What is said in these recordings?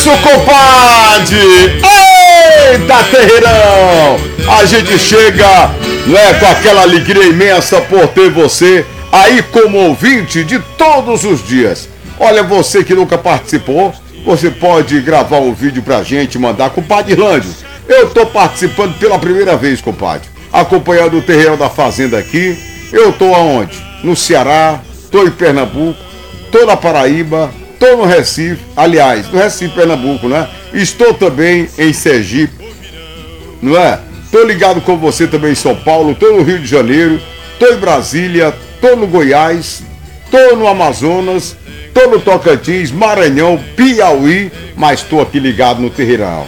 isso, compadre! Eita, terreirão! A gente chega, não é, com aquela alegria imensa por ter você aí como ouvinte de todos os dias. Olha, você que nunca participou, você pode gravar um vídeo pra gente, mandar. Compadre Irlândio, eu tô participando pela primeira vez, compadre, acompanhando o terreirão da Fazenda aqui. Eu tô aonde? No Ceará, tô em Pernambuco, tô na Paraíba, tô no Recife, aliás, no Recife, Pernambuco, né? Estou também em Sergipe, não é? Tô ligado com você também em São Paulo, tô no Rio de Janeiro, tô em Brasília, tô no Goiás, tô no Amazonas, tô no Tocantins, Maranhão, Piauí, mas tô aqui ligado no terreirão.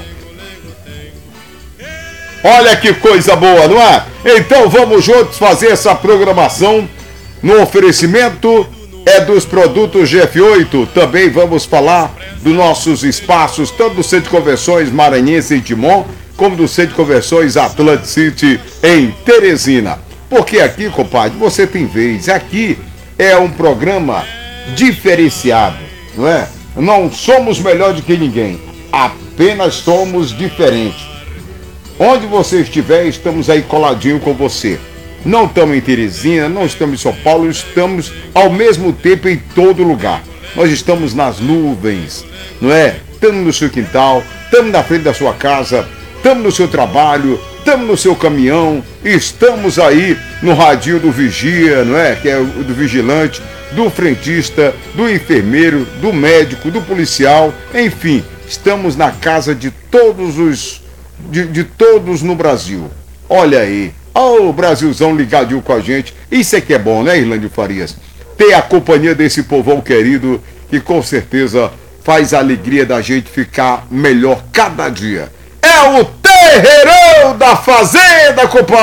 Olha que coisa boa, não é? Então vamos juntos fazer essa programação no oferecimento dos produtos GF8. Também vamos falar dos nossos espaços, tanto do Centro de Convenções Maranhense em Timon, como do Centro de Convenções Atlantic City em Teresina. Porque aqui, compadre, você tem vez. Aqui é um programa diferenciado, não é? Não somos melhor do que ninguém, apenas somos diferentes. Onde você estiver, estamos aí coladinho com você. Não estamos em Teresina, não estamos em São Paulo, estamos ao mesmo tempo em todo lugar. Nós estamos nas nuvens, não é? Estamos no seu quintal, estamos na frente da sua casa, estamos no seu trabalho, estamos no seu caminhão, estamos aí no radinho do vigia, não é? Que é o do vigilante, do frentista, do enfermeiro, do médico, do policial, enfim, estamos na casa de todos de todos no Brasil. Olha aí, o Brasilzão ligadinho com a gente. Isso é que é bom, né, Irlândio Farias? Ter a companhia desse povão querido que com certeza faz a alegria da gente ficar melhor cada dia. É o Terreirão da Fazenda, compadre!